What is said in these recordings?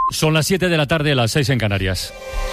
Son las 7 de la tarde, las 6 en Canarias.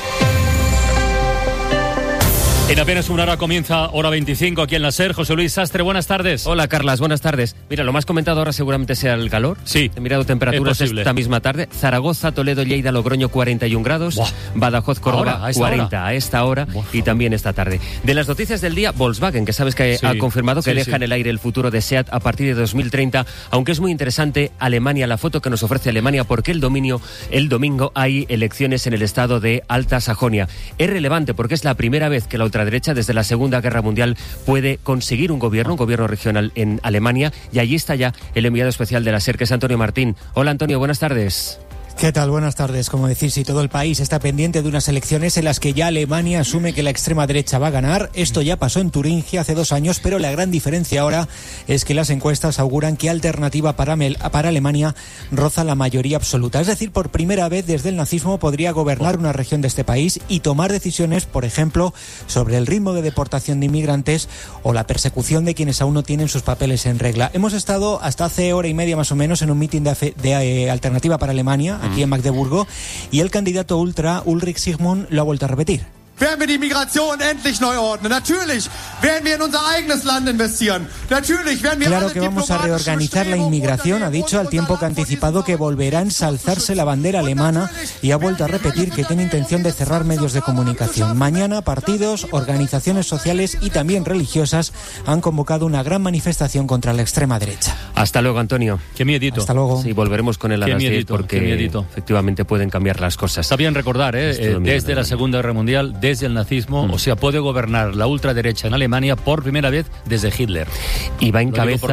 En apenas una hora comienza Hora 25 aquí en la SER. José Luis Sastre, buenas tardes. Hola, Carlas, buenas tardes. Mira, lo más comentado ahora seguramente sea el calor. Sí. He mirado temperaturas esta misma tarde. Zaragoza, Toledo, Lleida, Logroño, 41 grados. Buah. Badajoz, Córdoba, Ahora, a esta 40 hora. a esta hora. Y también esta tarde. De las noticias del día, Volkswagen, que sabes que ha confirmado que deja en el aire el futuro de SEAT a partir de 2030, aunque es muy interesante Alemania, la foto que nos ofrece Alemania, porque el domingo hay elecciones en el estado de Alta Sajonia. Es relevante porque es la primera vez que la ultraderecha desde la Segunda Guerra Mundial puede conseguir un gobierno regional en Alemania, y allí está ya el enviado especial de la SER, que es Antonio Martín. Hola, Antonio, buenas tardes. ¿Qué tal? Buenas tardes. Como decir, si todo el país está pendiente de unas elecciones en las que ya Alemania asume que la extrema derecha va a ganar. Esto ya pasó en Turingia hace 2 años, pero la gran diferencia ahora es que las encuestas auguran que Alternativa para Alemania roza la mayoría absoluta. Es decir, por primera vez desde el nazismo podría gobernar una región de este país y tomar decisiones, por ejemplo, sobre el ritmo de deportación de inmigrantes o la persecución de quienes aún no tienen sus papeles en regla. Hemos estado hasta hace hora y media más o menos en un mitin de Alternativa para Alemania, aquí en Magdeburgo, y el candidato ultra, Ulrich Sigmund, lo ha vuelto a repetir. Werden wir die Migration endlich neu ordnen? Natürlich werden wir in unser eigenes Land investieren. Natürlich werden wir Claro que vamos a reorganizar la inmigración, ha dicho, al tiempo que ha anticipado que volverá a ensalzarse la bandera alemana, y ha vuelto a repetir que tiene intención de cerrar medios de comunicación. Mañana partidos, organizaciones sociales y también religiosas han convocado una gran manifestación contra la extrema derecha. Hasta luego, Antonio. Qué miedito. Hasta luego. Sí, volveremos con él a las 10 porque efectivamente pueden cambiar las cosas. Está bien recordar, desde la Segunda Guerra Mundial, desde el nazismo, o sea, puede gobernar la ultraderecha en Alemania por primera vez desde Hitler. Y va en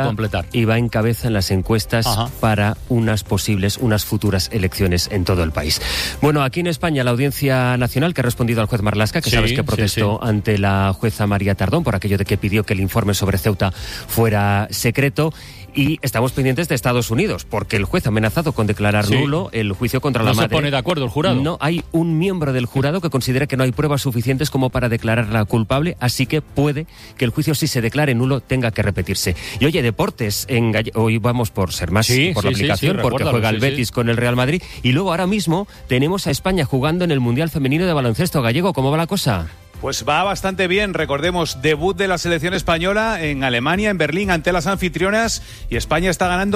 cabeza en las encuestas para unas futuras elecciones en todo el país. Bueno, aquí en España la Audiencia Nacional, que ha respondido al juez Marlaska, que sabes que protestó ante la jueza María Tardón por aquello de que pidió que el informe sobre Ceuta fuera secreto. Y estamos pendientes de Estados Unidos, porque el juez ha amenazado con declarar nulo el juicio contra la madre. ¿No se pone de acuerdo el jurado? No, hay un miembro del jurado que considera que no hay pruebas suficientes como para declararla culpable, así que puede que el juicio, si se declare nulo, tenga que repetirse. Y oye, deportes, hoy vamos por ser más por la aplicación, porque juega el Betis con el Real Madrid, y luego ahora mismo tenemos a España jugando en el Mundial Femenino de Baloncesto. Gallego, ¿cómo va la cosa? Pues va bastante bien, recordemos, debut de la selección española en Alemania, en Berlín, ante las anfitrionas, y España está ganando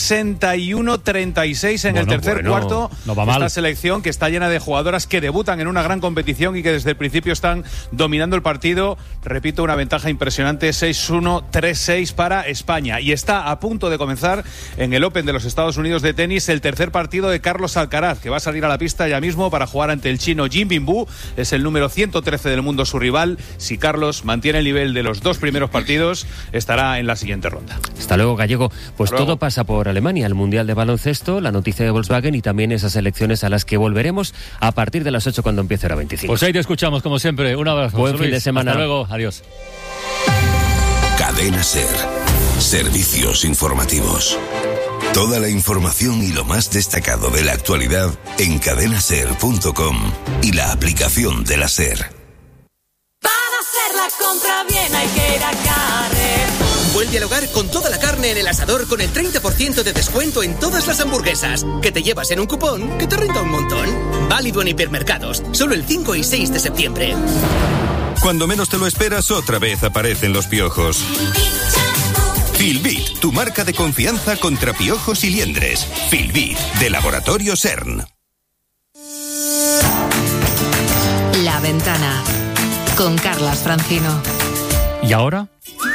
61-36 en el tercer cuarto. No va mal. Esta selección que está llena de jugadoras que debutan en una gran competición y que desde el principio están dominando el partido. Repito, una ventaja impresionante, 6-1, 3-6 para España. Y está a punto de comenzar en el Open de los Estados Unidos de tenis el tercer partido de Carlos Alcaraz, que va a salir a la pista ya mismo para jugar ante el chino Jin Binbu. Es el número 113 del mundo, su rival. Si Carlos mantiene el nivel de los 2 primeros partidos, estará en la siguiente ronda. Hasta luego, Gallego. Pues todo pasa por Alemania, el Mundial de Baloncesto, la noticia de Volkswagen y también esas elecciones a las que volveremos a partir de las 8 cuando empiece Hora 25. Pues ahí te escuchamos, como siempre. Un abrazo. Buen fin de semana. Hasta luego. Adiós. Cadena SER. Servicios informativos. Toda la información y lo más destacado de la actualidad en cadenaser.com y la aplicación de la SER. Para hacer la compra bien hay que ir a Carrer. Vuelve al hogar con toda la carne en el asador con el 30% de descuento en todas las hamburguesas, que te llevas en un cupón que te renta un montón. Válido en hipermercados, solo el 5 y 6 de septiembre. Cuando menos te lo esperas, otra vez aparecen los piojos. Filbit, tu marca de confianza contra piojos y liendres. Filbit, de Laboratorio CERN. La Ventana, con Carlas Francino. ¿Y ahora?